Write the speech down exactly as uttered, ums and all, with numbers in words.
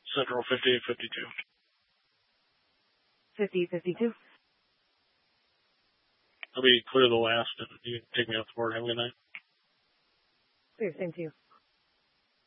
Central fifty-eight fifty-two. fifty fifty-two. Let me clear the last, and you can take me off the board. Have a good night. Clear, same to you.